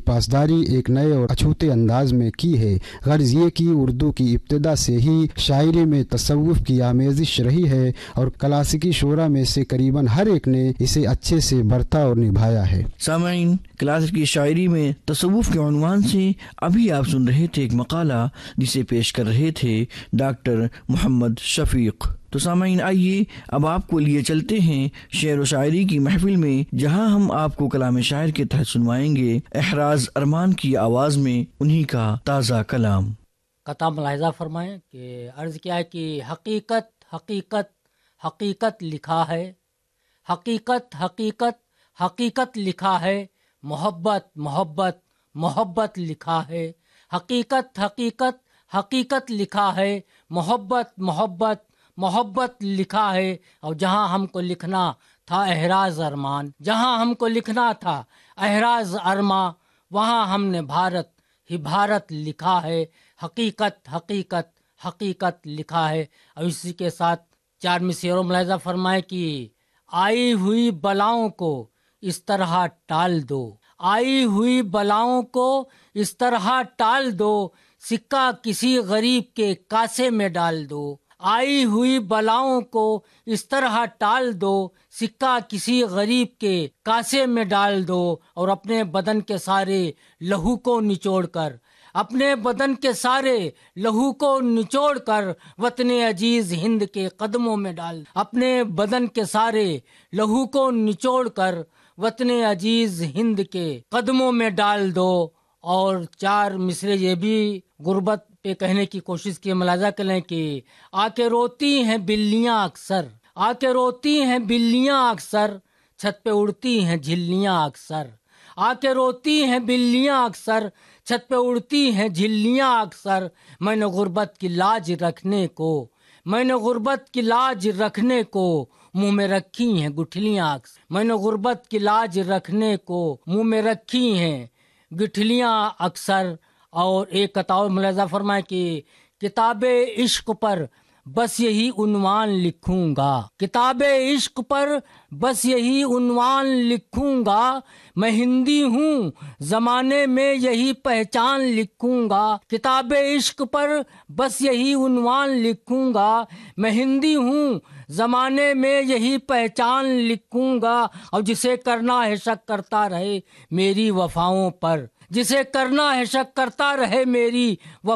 پاسداری ایک نئے اور اچھوتے انداز میں کی ہے۔ غرض یہ کہ اردو کی ابتدا سے ہی شاعری میں تصوف کی آمیزش رہی ہے اور کلاسیکی شعراء میں سے قریباً ہر ایک نے اسے اچھے سے برتا اور نبھایا ہے۔ سامعین، کلاسیکی شاعری میں تصوف کے عنوان سے ابھی آپ سن رہے تھے ایک مقالہ جسے پیش کر رہے تھے ڈاکٹر محمد شفیق۔ تو سامعین، آئیے اب آپ کو لیے چلتے ہیں شعر و شاعری کی محفل میں، جہاں ہم آپ کو کلام شاعر کے تحت سنوائیں گے احراز ارمان کی آواز میں انہی کا تازہ کلام۔ قطع ملاحظہ فرمائیں کہ عرض کیا ہے کہ حقیقت حقیقت حقیقت لکھا ہے، حقیقت حقیقت حقیقت لکھا ہے، محبت محبت محبت لکھا ہے، حقیقت حقیقت حقیقت لکھا ہے، محبت محبت محبت لکھا ہے۔ اور جہاں ہم کو لکھنا تھا احراز ارمان، جہاں ہم کو لکھنا تھا احراز ارمان، وہاں ہم نے بھارت ہی بھارت لکھا ہے، حقیقت حقیقت حقیقت لکھا ہے۔ اور اسی کے ساتھ 4 مصرعوں ملاحظہ فرمائے کہ آئی ہوئی بلاؤں کو اس طرح ٹال دو، آئی ہوئی بلاؤں کو اس طرح ٹال دو، سکہ کسی غریب کے کاسے میں ڈال دو، آئی ہوئی بلاؤں کو اس طرح ٹال دو، سکہ کسی غریب کے کاسے میں ڈال دو، اور اپنے بدن کے سارے لہو کو نچوڑ کر، اپنے بدن کے سارے لہو کو نچوڑ کر وطن عزیز ہند کے قدموں میں ڈال دو، اپنے بدن کے سارے لہو کو نچوڑ کر وطن عزیز ہند کے قدموں میں ڈال دو۔ اور 4 مصرے یہ بھی غربت پہ کہنے کی کوشش کی، ملاحظہ کریں کہ آ کے روتی ہیں بلیاں اکثر، آ کے روتی ہیں بلیاں اکثر، چھت پہ اڑتی ہیں جھلیاں اکثر، آ کے روتی ہیں بلیاں اکثر، چھت پہ اڑتی ہیں جھلیاں اکثر، میں نے غربت کی لاج رکھنے کو، میں نے غربت کی لاج رکھنے کو منہ میں رکھی ہیں گٹھلیاں اکثر، میں نے غربت کی لاج رکھنے کو منہ میں رکھی ہیں گٹھلیاں اکثر۔ اور ایک قطع ملاحظہ فرمائے کہ کتاب عشق پر بس یہی عنوان لکھوں گا، کتاب عشق پر بس یہی عنوان لکھوں گا، میں ہندی ہوں زمانے میں یہی پہچان لکھوں گا، کتاب عشق پر بس یہی عنوان لکھوں گا، میں ہندی ہوں زمانے میں یہی پہچان لکھوں گا۔ اور جسے کرنا ہے شک کرتا رہے میری وفاؤں پر، جسے کرنا ہے شک کرتا رہے میری